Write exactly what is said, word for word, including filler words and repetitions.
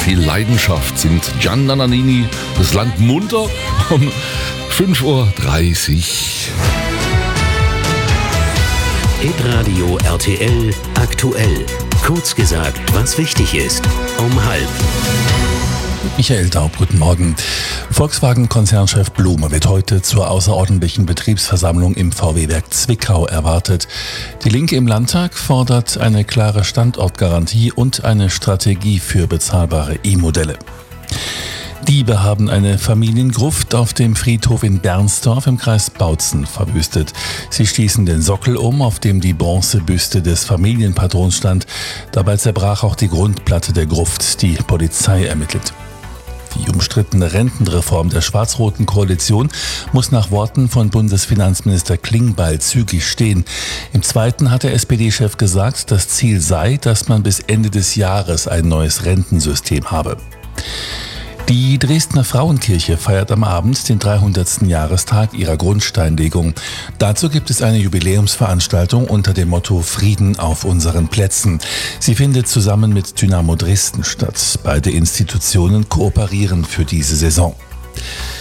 viel Leidenschaft singt Gian Nannini das Land munter um fünf Uhr dreißig. Hitradio R T L aktuell. Kurz gesagt, was wichtig ist. Um halb. Michael Daub, guten Morgen. Volkswagen-Konzernchef Blume wird heute zur außerordentlichen Betriebsversammlung im V W-Werk Zwickau erwartet. Die Linke im Landtag fordert eine klare Standortgarantie und eine Strategie für bezahlbare E-Modelle. Diebe haben eine Familiengruft auf dem Friedhof in Bernsdorf im Kreis Bautzen verwüstet. Sie stießen den Sockel um, auf dem die Bronzebüste des Familienpatrons stand. Dabei zerbrach auch die Grundplatte der Gruft. Die Polizei ermittelt. Die umstrittene Rentenreform der schwarz-roten Koalition muss nach Worten von Bundesfinanzminister Klingbeil zügig stehen. Im Zweiten hat der S P D-Chef gesagt, das Ziel sei, dass man bis Ende des Jahres ein neues Rentensystem habe. Die Dresdner Frauenkirche feiert am Abend den dreihundertsten Jahrestag ihrer Grundsteinlegung. Dazu gibt es eine Jubiläumsveranstaltung unter dem Motto Frieden auf unseren Plätzen. Sie findet zusammen mit Dynamo Dresden statt. Beide Institutionen kooperieren für diese Saison.